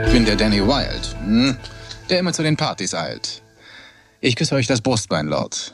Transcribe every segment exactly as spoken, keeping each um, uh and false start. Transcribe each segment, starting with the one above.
Ich bin der Danny Wilde, hm? Der immer zu den Partys eilt. Ich küsse euch das Brustbein, Lord.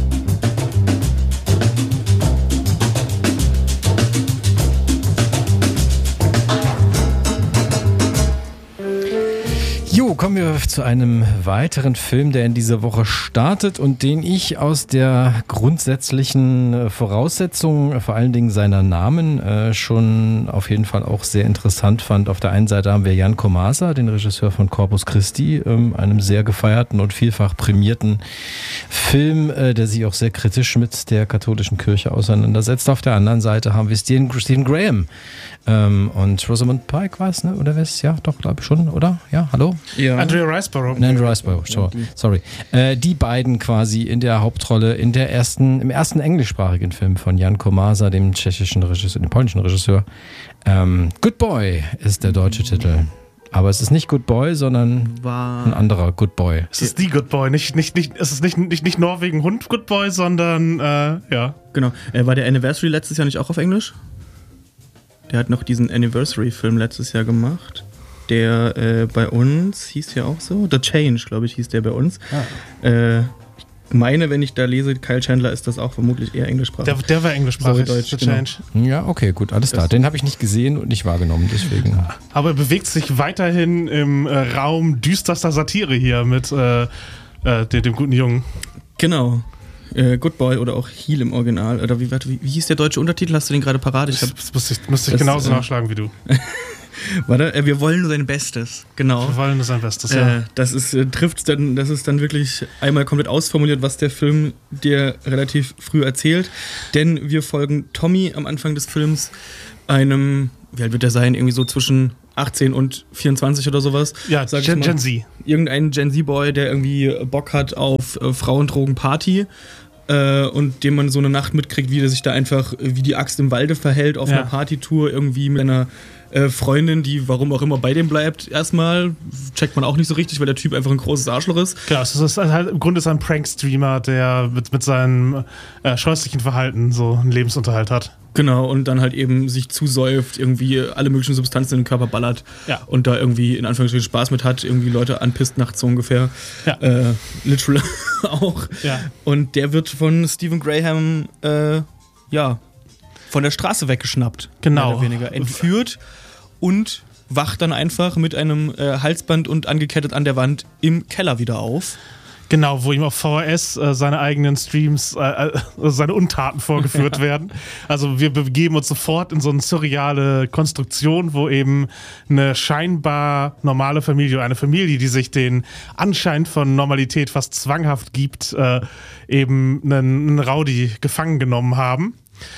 Jo, kommen wir zu einem weiteren Film, der in dieser Woche startet und den ich aus der grundsätzlichen Voraussetzung, vor allen Dingen seiner Namen, äh, schon auf jeden Fall auch sehr interessant fand. Auf der einen Seite haben wir Jan Komasa, den Regisseur von Corpus Christi, ähm, einem sehr gefeierten und vielfach prämierten Film, äh, der sich auch sehr kritisch mit der katholischen Kirche auseinandersetzt. Auf der anderen Seite haben wir Stephen, Stephen Graham ähm, und Rosamund Pike, war es, ne? Oder was? Ja, doch, glaube ich schon, oder? Ja, hallo? Ja. Andrea Riseborough. Nein, Andrea Riseborough, sorry. sorry. Äh, die beiden quasi in der Hauptrolle in der ersten, im ersten englischsprachigen Film von Jan Komasa, dem tschechischen Regisseur, dem polnischen Regisseur. Ähm, Good Boy ist der deutsche Titel. Aber es ist nicht Good Boy, sondern war ein anderer Good Boy. Es ist die Good Boy, nicht, nicht, nicht, es ist nicht, nicht, nicht Norwegen Hund Good Boy, sondern äh, ja. Genau. Äh, war der Anniversary letztes Jahr nicht auch auf Englisch? Der hat noch diesen Anniversary-Film letztes Jahr gemacht. Der äh, bei uns hieß ja auch so. The Change, glaube ich, hieß der bei uns. Ah. Äh, ich meine, wenn ich da lese, Kyle Chandler, ist das auch vermutlich eher englischsprachig. Der, der war englischsprachig, Sorry, Deutsch, The genau. Change. Ja, okay, gut, alles klar. Den habe ich nicht gesehen und nicht wahrgenommen, deswegen. Aber er bewegt sich weiterhin im äh, Raum düsterster Satire hier mit äh, äh, dem, dem guten Jungen. Genau. Äh, Good Boy oder auch Heel im Original. Oder wie, warte, wie, wie hieß der deutsche Untertitel? Hast du den gerade parat? Ich hab, das müsste ich, müsste ich genauso äh, nachschlagen wie du. Warte, äh, wir wollen nur sein Bestes. Genau. Wir wollen nur sein Bestes, ja. Äh, das ist, äh, trifft dann, das ist dann wirklich einmal komplett ausformuliert, was der Film dir relativ früh erzählt. Denn wir folgen Tommy am Anfang des Films, einem, wie alt wird der sein? Irgendwie so zwischen achtzehn und vierundzwanzig oder sowas. Ja, Gen, Gen Z. Irgendein Gen Z-Boy, der irgendwie Bock hat auf äh, Frauendrogen-Party. Äh, und dem man so eine Nacht mitkriegt, wie der sich da einfach wie die Axt im Walde verhält auf ja. einer Partytour, irgendwie mit einer äh, Freundin, die warum auch immer bei dem bleibt. Erstmal checkt man auch nicht so richtig, weil der Typ einfach ein großes Arschloch ist. Genau, es ist halt im Grunde ist ein Prank-Streamer, der mit, mit seinem äh, scheußlichen Verhalten so einen Lebensunterhalt hat. Genau, und dann halt eben sich zusäuft, irgendwie alle möglichen Substanzen in den Körper ballert ja. und da irgendwie in Anführungsstrichen Spaß mit hat, irgendwie Leute anpisst nachts so ungefähr. Ja. Äh, literal auch. Ja. Und der wird von Stephen Graham, äh, ja, von der Straße weggeschnappt. Genau. Mehr oder weniger. Entführt und wacht dann einfach mit einem äh, Halsband und angekettet an der Wand im Keller wieder auf. Genau, wo ihm auf V H S äh, seine eigenen Streams, äh, äh, seine Untaten vorgeführt werden. Also wir begeben uns sofort in so eine surreale Konstruktion, wo eben eine scheinbar normale Familie, eine Familie, die sich den Anschein von Normalität fast zwanghaft gibt, äh, eben einen, einen Rowdy gefangen genommen haben.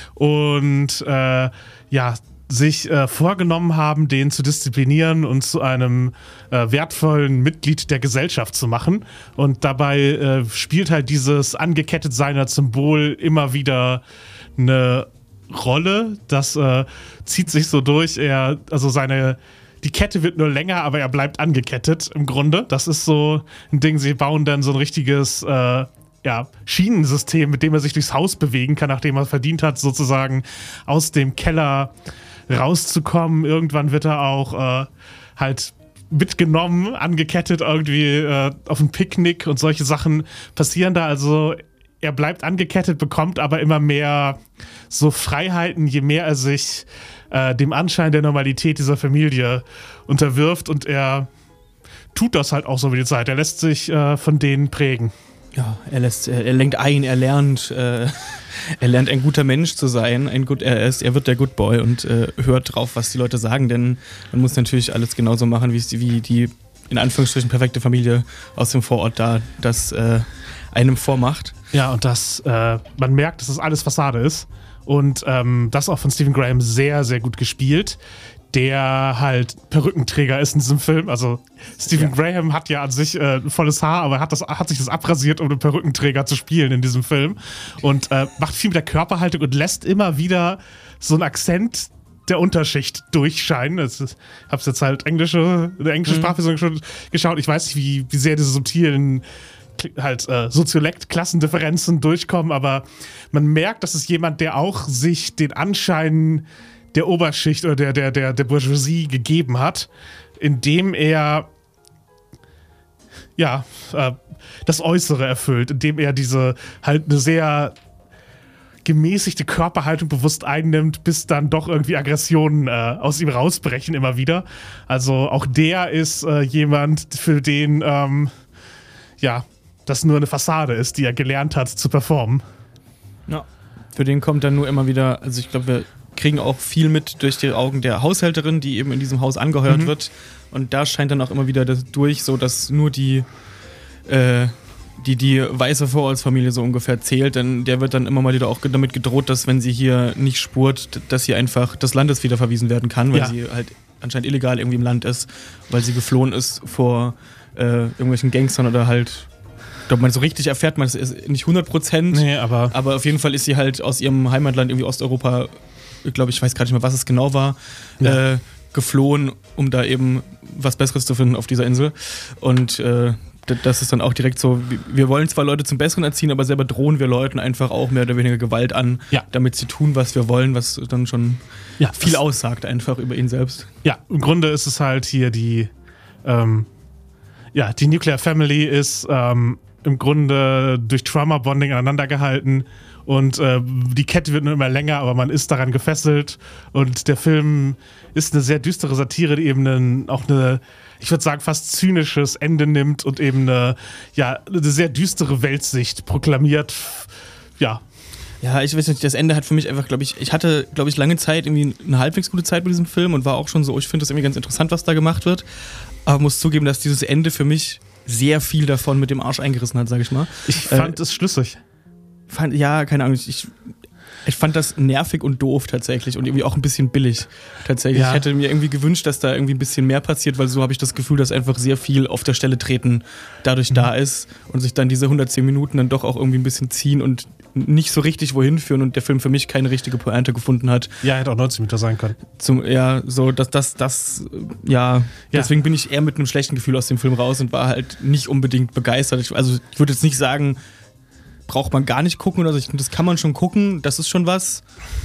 Und äh, ja, sich äh, vorgenommen haben, den zu disziplinieren und zu einem äh, wertvollen Mitglied der Gesellschaft zu machen. Und dabei äh, spielt halt dieses Angekettetsein als Symbol immer wieder eine Rolle. Das äh, zieht sich so durch. Er, also seine, die Kette wird nur länger, aber er bleibt angekettet im Grunde. Das ist so ein Ding, sie bauen dann so ein richtiges äh, ja, Schienensystem, mit dem er sich durchs Haus bewegen kann, nachdem er es verdient hat, sozusagen aus dem Keller rauszukommen. Irgendwann wird er auch äh, halt mitgenommen, angekettet irgendwie äh, auf ein Picknick und solche Sachen passieren da. Also er bleibt angekettet, bekommt aber immer mehr so Freiheiten, je mehr er sich äh, dem Anschein der Normalität dieser Familie unterwirft, und er tut das halt auch so mit der Zeit. Er lässt sich äh, von denen prägen. Ja, er lässt, er lenkt ein, er lernt, äh, er lernt ein guter Mensch zu sein, ein gut, er ist, er wird der Good Boy und äh, hört drauf, was die Leute sagen, denn man muss natürlich alles genauso machen, wie es die, wie die in Anführungsstrichen perfekte Familie aus dem Vorort da das äh, einem vormacht. Ja, und das, äh, man merkt, dass das alles Fassade ist, und ähm, das auch von Stephen Graham sehr, sehr gut gespielt, der halt Perückenträger ist in diesem Film. Also Stephen ja. Graham hat ja an sich äh, volles Haar, aber hat, das, hat sich das abrasiert, um einen Perückenträger zu spielen in diesem Film. Und äh, macht viel mit der Körperhaltung und lässt immer wieder so einen Akzent der Unterschicht durchscheinen. Das ist, ich hab's jetzt halt englische, eine englische mhm. Sprachversion schon geschaut. Ich weiß nicht, wie, wie sehr diese subtilen halt äh, Soziolekt-Klassendifferenzen durchkommen, aber man merkt, das ist jemand, der auch sich den Anschein der Oberschicht oder der, der, der, der Bourgeoisie gegeben hat, indem er ja äh, das Äußere erfüllt, indem er diese halt eine sehr gemäßigte Körperhaltung bewusst einnimmt, bis dann doch irgendwie Aggressionen äh, aus ihm rausbrechen immer wieder. Also auch der ist äh, jemand, für den ähm, ja, das nur eine Fassade ist, die er gelernt hat zu performen. Ja, für den kommt dann nur immer wieder, also ich glaube, wir kriegen auch viel mit durch die Augen der Haushälterin, die eben in diesem Haus angeheuert mhm. wird. Und da scheint dann auch immer wieder das durch, so dass nur die äh, die die weiße Vorortsfamilie so ungefähr zählt, denn der wird dann immer mal wieder auch damit gedroht, dass wenn sie hier nicht spurt, dass sie einfach des Landes wieder verwiesen werden kann, weil ja. sie halt anscheinend illegal irgendwie im Land ist, weil sie geflohen ist vor äh, irgendwelchen Gangstern oder halt, ich glaube, man so richtig erfährt man es nicht hundert Prozent, nee, aber, aber auf jeden Fall ist sie halt aus ihrem Heimatland irgendwie Osteuropa, ich glaube, ich weiß gerade nicht mehr, was es genau war, ja. äh, geflohen, um da eben was Besseres zu finden auf dieser Insel. Und äh, das ist dann auch direkt so, wir wollen zwar Leute zum Besseren erziehen, aber selber drohen wir Leuten einfach auch mehr oder weniger Gewalt an, ja. damit sie tun, was wir wollen, was dann schon ja, viel aussagt einfach über ihn selbst. Ja, im Grunde ist es halt hier die, ähm, ja, die Nuclear Family ist ähm, im Grunde durch Trauma-Bonding aneinander gehalten und äh, die Kette wird nur immer länger, aber man ist daran gefesselt und der Film ist eine sehr düstere Satire, die eben einen, auch eine, ich würde sagen, fast zynisches Ende nimmt und eben eine, ja, eine sehr düstere Weltsicht proklamiert. Ja. Ja, ich weiß nicht, das Ende hat für mich einfach, glaube ich, ich hatte, glaube ich, lange Zeit irgendwie eine halbwegs gute Zeit mit diesem Film und war auch schon so, ich finde das irgendwie ganz interessant, was da gemacht wird. Aber muss zugeben, dass dieses Ende für mich sehr viel davon mit dem Arsch eingerissen hat, sage ich mal. Ich fand äh, es schlüssig. Fand, ja, keine Ahnung, ich, ich fand das nervig und doof tatsächlich und irgendwie auch ein bisschen billig tatsächlich. Ja. Ich hätte mir irgendwie gewünscht, dass da irgendwie ein bisschen mehr passiert, weil so habe ich das Gefühl, dass einfach sehr viel auf der Stelle treten dadurch mhm. da ist und sich dann diese hundertzehn Minuten dann doch auch irgendwie ein bisschen ziehen und nicht so richtig wohin führen und der Film für mich keine richtige Pointe gefunden hat. Ja, hätte auch neunzehn Minuten sein können. Zum, ja, so, dass das, das, ja, ja, deswegen bin ich eher mit einem schlechten Gefühl aus dem Film raus und war halt nicht unbedingt begeistert. Ich, also ich würde jetzt nicht sagen, braucht man gar nicht gucken oder so. Das kann man schon gucken, das ist schon was.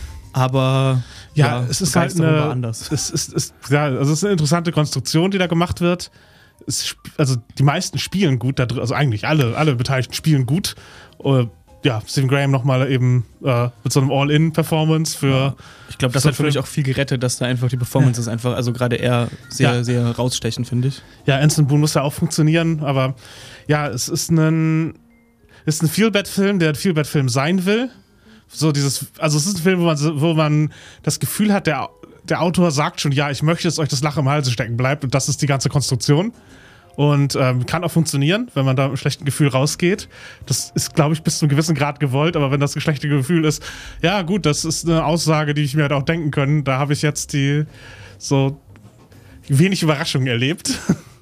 Aber ja, ja es ist halt eine, anders. Es ist, es, ja, also es ist eine interessante Konstruktion, die da gemacht wird. Es, also die meisten spielen gut, da drin, also eigentlich alle, alle Beteiligten spielen gut. Uh, ja, Stephen Graham nochmal eben uh, mit so einem All-In-Performance für. Ja. Ich glaube, das hat für mich auch viel gerettet, dass da einfach die Performance ist einfach, also gerade eher sehr, ja. sehr rausstechend, finde ich. Ja, Anson Boone muss ja auch funktionieren, aber ja, es ist ein. ist ein Feel-Bad-Film, der ein Feel-Bad-Film sein will. So dieses, also es ist ein Film, wo man, wo man das Gefühl hat, der, der Autor sagt schon, ja, ich möchte, dass euch das Lachen im Halse stecken bleibt und das ist die ganze Konstruktion. Und ähm, kann auch funktionieren, wenn man da mit einem schlechten Gefühl rausgeht. Das ist, glaube ich, bis zu einem gewissen Grad gewollt, aber wenn das schlechte Gefühl ist, ja gut, das ist eine Aussage, die ich mir halt auch denken können. Da habe ich jetzt die so wenig Überraschungen erlebt.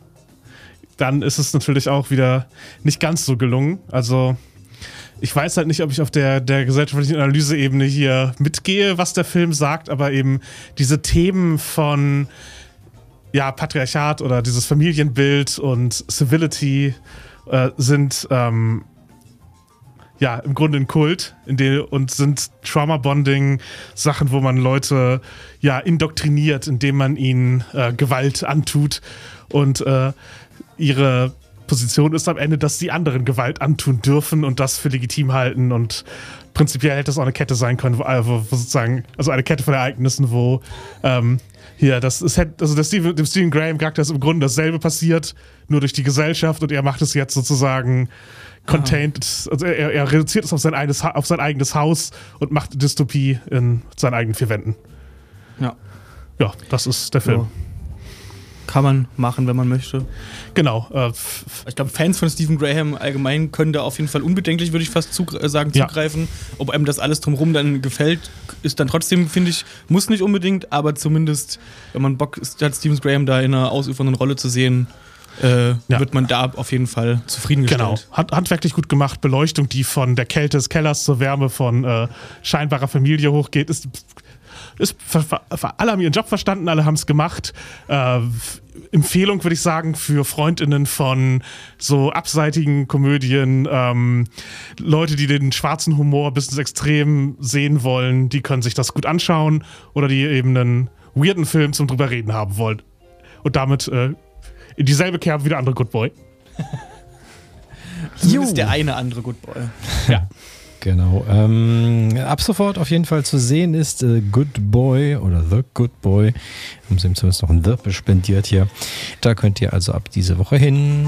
Dann ist es natürlich auch wieder nicht ganz so gelungen. Also ich weiß halt nicht, ob ich auf der, der gesellschaftlichen Analyseebene hier mitgehe, was der Film sagt, aber eben diese Themen von ja, Patriarchat oder dieses Familienbild und Civility äh, sind ähm, ja im Grunde ein Kult in dem, und sind Trauma-Bonding-Sachen, wo man Leute ja indoktriniert, indem man ihnen äh, Gewalt antut und äh, ihre Position ist am Ende, dass die anderen Gewalt antun dürfen und das für legitim halten und prinzipiell hätte das auch eine Kette sein können, wo, wo sozusagen, also eine Kette von Ereignissen, wo ähm, hier, das ist, also der Stephen, dem Stephen Graham Charakter ist im Grunde dasselbe passiert, nur durch die Gesellschaft und er macht es jetzt sozusagen contained, also er, er reduziert es auf sein, eigenes, auf sein eigenes Haus und macht Dystopie in seinen eigenen vier Wänden. Ja. Ja, das ist der Film. Ja. Kann man machen, wenn man möchte. Genau. Äh, ich glaube, Fans von Stephen Graham allgemein können da auf jeden Fall unbedenklich, würde ich fast zug- äh, sagen, zugreifen. Ja. Ob einem das alles drumherum dann gefällt, ist dann trotzdem, finde ich, muss nicht unbedingt, aber zumindest, wenn man Bock hat, Stephen Graham da in einer ausufernden Rolle zu sehen, äh, ja. wird man da auf jeden Fall zufriedengestellt. Genau. Hand, handwerklich gut gemacht. Beleuchtung, die von der Kälte des Kellers zur Wärme von äh, scheinbarer Familie hochgeht, ist... Ist, alle haben ihren Job verstanden, alle haben es gemacht. Äh, Empfehlung würde ich sagen für FreundInnen von so abseitigen Komödien, ähm, Leute, die den schwarzen Humor bis ins Extrem sehen wollen, die können sich das gut anschauen oder die eben einen weirden Film zum drüber reden haben wollen. Und damit äh, in dieselbe Kerbe wie der andere Good Boy. Zumindest der eine andere Good Boy. Ja. Genau. Ähm, ab sofort auf jeden Fall zu sehen ist äh, Good Boy oder The Good Boy. Haben sie ihm zumindest noch ein The spendiert hier. Da könnt ihr also ab diese Woche hin.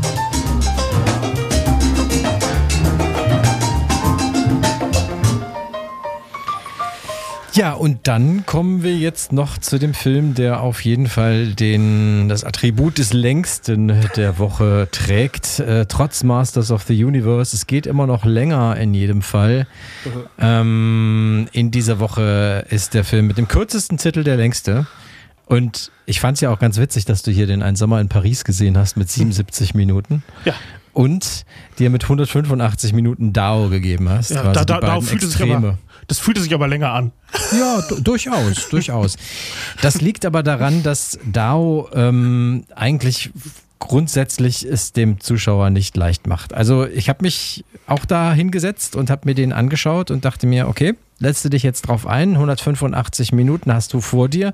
Ja, und dann kommen wir jetzt noch zu dem Film, der auf jeden Fall den, das Attribut des längsten der Woche trägt, äh, trotz Masters of the Universe. Es geht immer noch länger in jedem Fall. Mhm. Ähm, in dieser Woche ist der Film mit dem kürzesten Titel der längste. Und ich fand es ja auch ganz witzig, dass du hier den Ein Sommer in Paris gesehen hast mit siebenundsiebzig Minuten. Ja. Und dir mit hundertfünfundachtzig Minuten D A O gegeben hast. Ja, da, da, da fühlte sich aber, das fühlte sich aber länger an. Ja, d- durchaus, durchaus. Das liegt aber daran, dass D A O ähm, eigentlich grundsätzlich es dem Zuschauer nicht leicht macht. Also ich habe mich auch da hingesetzt und habe mir den angeschaut und dachte mir, okay, lässt du dich jetzt drauf ein, hundertfünfundachtzig Minuten hast du vor dir.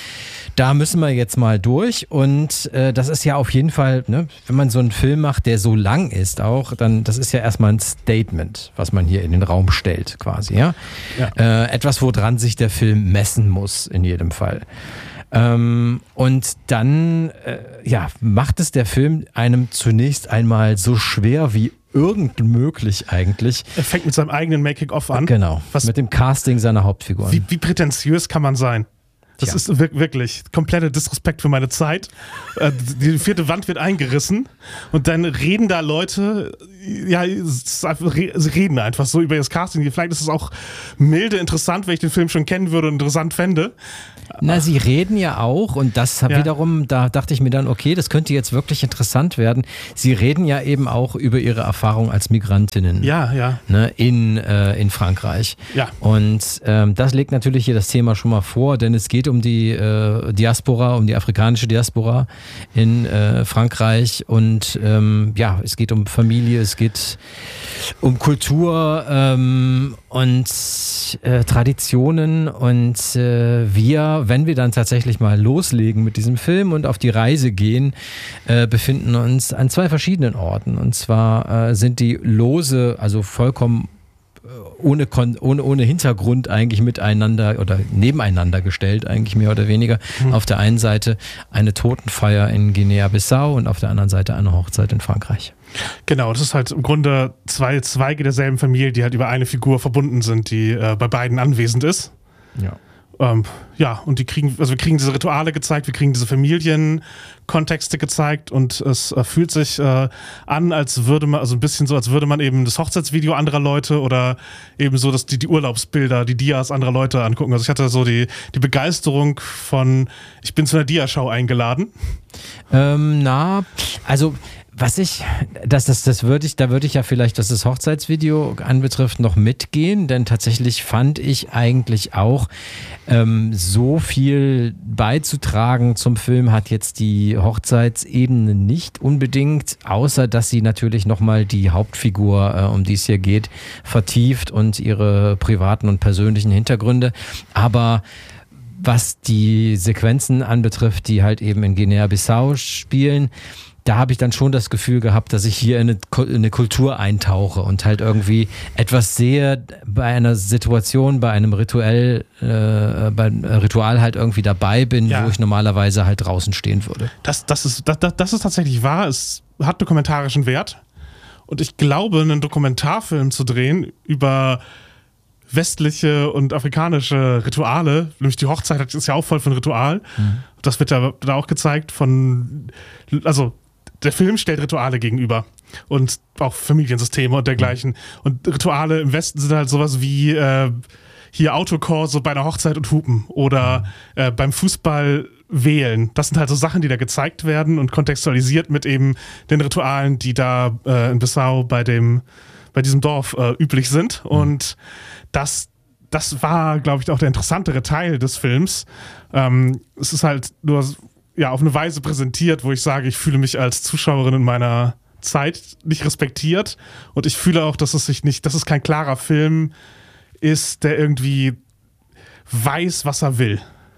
Da müssen wir jetzt mal durch und äh, das ist ja auf jeden Fall, ne, wenn man so einen Film macht, der so lang ist auch, dann das ist ja erstmal ein Statement, was man hier in den Raum stellt quasi, ja. ja. Äh, etwas, woran sich der Film messen muss in jedem Fall. Ähm, und dann äh, ja, macht es der Film einem zunächst einmal so schwer wie irgend möglich eigentlich. Er fängt mit seinem eigenen Making-of an. Genau, was, mit dem Casting seiner Hauptfiguren. Wie, wie prätentiös kann man sein? Das ja. ist wirklich kompletter Disrespekt für meine Zeit. Die vierte Wand wird eingerissen und dann reden da Leute, ja, sie reden einfach so über das Casting. Vielleicht ist es auch milde interessant, wenn ich den Film schon kennen würde und interessant fände. Na, sie reden ja auch und das Ja. wiederum, da dachte ich mir dann, okay, das könnte jetzt wirklich interessant werden. Sie reden ja eben auch über ihre Erfahrung als Migrantinnen. Ja, ja. Ne, in, äh, in Frankreich. Ja. Und ähm, das legt natürlich hier das Thema schon mal vor, denn es geht um die äh, Diaspora, um die afrikanische Diaspora in äh, Frankreich und ähm, ja, es geht um Familie, es geht um Kultur ähm, und äh, Traditionen und äh, wir, wenn wir dann tatsächlich mal loslegen mit diesem Film und auf die Reise gehen, äh, befinden uns an zwei verschiedenen Orten und zwar äh, sind die lose, also vollkommen Ohne, Kon- ohne, ohne Hintergrund eigentlich miteinander oder nebeneinander gestellt, eigentlich mehr oder weniger. Mhm. Auf der einen Seite eine Totenfeier in Guinea-Bissau und auf der anderen Seite eine Hochzeit in Frankreich. Genau, das ist halt im Grunde zwei Zweige derselben Familie, die halt über eine Figur verbunden sind, die äh, bei beiden anwesend ist. Ja. Ähm, ja, und die kriegen, also wir kriegen diese Rituale gezeigt, wir kriegen diese Familienkontexte gezeigt und es äh, fühlt sich äh, an, als würde man, also ein bisschen so, als würde man eben das Hochzeitsvideo anderer Leute oder eben so, dass die, die Urlaubsbilder, die Dias anderer Leute angucken. Also ich hatte so die, die Begeisterung von, ich bin zu einer Dia-Show eingeladen. Ähm, na, also was ich, das, das, das würde ich, da würde ich ja vielleicht, was das Hochzeitsvideo anbetrifft, noch mitgehen, denn tatsächlich fand ich eigentlich auch ähm, so viel beizutragen zum Film hat jetzt die Hochzeitsebene nicht unbedingt, außer dass sie natürlich nochmal die Hauptfigur, äh, um die es hier geht, vertieft und ihre privaten und persönlichen Hintergründe, aber was die Sequenzen anbetrifft, die halt eben in Guinea-Bissau spielen, da habe ich dann schon das Gefühl gehabt, dass ich hier in eine, in eine Kultur eintauche und halt irgendwie etwas sehe bei einer Situation, bei einem Rituell, äh, beim Ritual halt irgendwie dabei bin, ja. wo ich normalerweise halt draußen stehen würde. Das, das, ist, das, das ist tatsächlich wahr. Es hat dokumentarischen Wert. Und ich glaube, einen Dokumentarfilm zu drehen über westliche und afrikanische Rituale, nämlich die Hochzeit ist ja auch voll von Ritual. Mhm. Das wird ja da auch gezeigt von, also der Film stellt Rituale gegenüber und auch Familiensysteme und dergleichen. Und Rituale im Westen sind halt sowas wie äh, hier Autokorso bei einer Hochzeit und Hupen oder äh, beim Fußball wählen. Das sind halt so Sachen, die da gezeigt werden und kontextualisiert mit eben den Ritualen, die da äh, in Bissau bei dem, bei diesem Dorf äh, üblich sind. Und das Das war, glaube ich, auch der interessantere Teil des Films. Ähm, es ist halt nur ja, auf eine Weise präsentiert, wo ich sage, ich fühle mich als Zuschauerin in meiner Zeit nicht respektiert und ich fühle auch, dass es sich nicht, dass es kein klarer Film ist, der irgendwie weiß, was er will.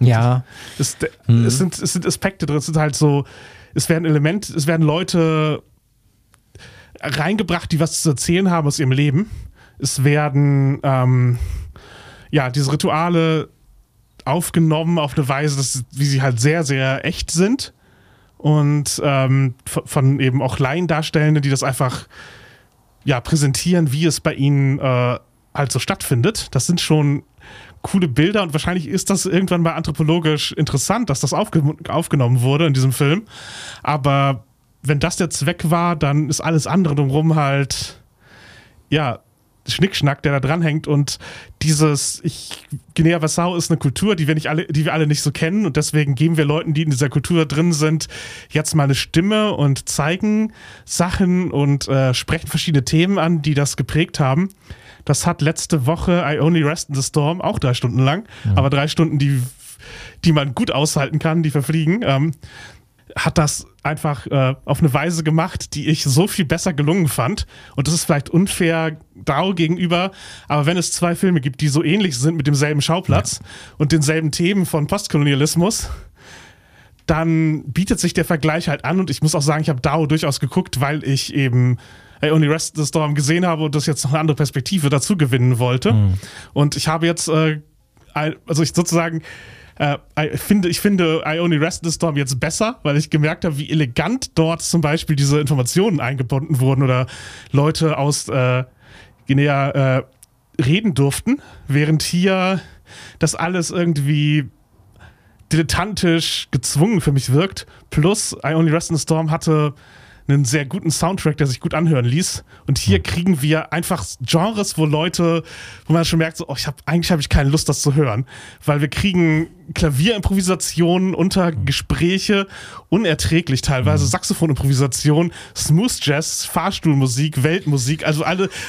Ja. Es, mhm. es, sind, es sind Aspekte drin, es sind halt so, es werden Elemente, es werden Leute reingebracht, die was zu erzählen haben aus ihrem Leben. Es werden, ähm, ja, diese Rituale aufgenommen auf eine Weise, dass, wie sie halt sehr, sehr echt sind. Und ähm, von eben auch Laiendarstellenden, die das einfach ja, präsentieren, wie es bei ihnen äh, halt so stattfindet. Das sind schon coole Bilder und wahrscheinlich ist das irgendwann mal anthropologisch interessant, dass das aufge- aufgenommen wurde in diesem Film. Aber wenn das der Zweck war, dann ist alles andere drumherum halt, ja, Schnickschnack, der da dranhängt. Und dieses, ich, Guinea-Bissau ist eine Kultur, die wir nicht alle, die wir alle nicht so kennen, und deswegen geben wir Leuten, die in dieser Kultur drin sind, jetzt mal eine Stimme und zeigen Sachen und äh, sprechen verschiedene Themen an, die das geprägt haben. Das hat letzte Woche I Only Rest in the Storm, auch drei Stunden lang, mhm. aber drei Stunden, die, die man gut aushalten kann, die verfliegen, ähm, hat das einfach äh, auf eine Weise gemacht, die ich so viel besser gelungen fand. Und das ist vielleicht unfair Dao gegenüber, aber wenn es zwei Filme gibt, die so ähnlich sind mit demselben Schauplatz ja. und denselben Themen von Postkolonialismus, dann bietet sich der Vergleich halt an. Und ich muss auch sagen, ich habe Dao durchaus geguckt, weil ich eben I Only Rest in the Storm gesehen habe und das jetzt noch eine andere Perspektive dazu gewinnen wollte. Mhm. Und ich habe jetzt, äh, also ich sozusagen Uh, ich, finde, ich finde I Only Rest in the Storm jetzt besser, weil ich gemerkt habe, wie elegant dort zum Beispiel diese Informationen eingebunden wurden oder Leute aus äh, Guinea äh, reden durften, während hier das alles irgendwie dilettantisch gezwungen für mich wirkt. Plus I Only Rest in the Storm hatte einen sehr guten Soundtrack, der sich gut anhören ließ. Und hier kriegen wir einfach Genres, wo Leute, wo man schon merkt, so, oh, ich hab, eigentlich habe ich keine Lust, das zu hören. Weil wir kriegen Klavierimprovisationen unter Gespräche, unerträglich teilweise, Saxophonimprovisation, Smooth Jazz, Fahrstuhlmusik, Weltmusik, also alle,